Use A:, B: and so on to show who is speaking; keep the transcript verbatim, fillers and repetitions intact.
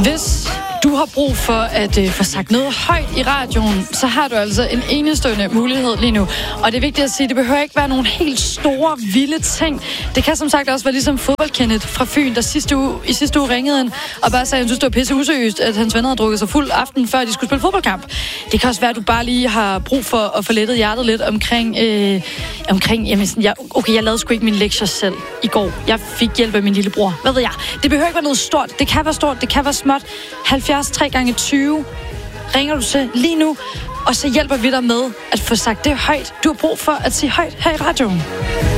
A: Hvis du har brug for at øh, få sagt noget højt i radioen, så har du altså en enestående mulighed lige nu. Og det er vigtigt at sige, det behøver ikke være nogle helt store, vilde ting. Det kan som sagt også være ligesom fodboldkendet fra Fyn, der sidste uge, i sidste uge ringede ind og bare sagde, at han synes, det var pisse useriøst, at hans venner havde drukket sig fuld aften, før de skulle spille fodboldkamp. Det kan også være, at du bare lige har brug for at få lettet hjertet lidt omkring... Øh, omkring jamen, sådan, jeg, okay, jeg lavede sgu ikke mine lektier selv i går. Jeg fik hjælp af min lillebror. Hvad ved jeg? Det behøver ikke være noget stort. Det kan være stort, det kan være småt. halvfjerds tre gange tyve ringer du til lige nu, og så hjælper vi dig med at få sagt det højt. Du har brug for at sige højt her i radioen.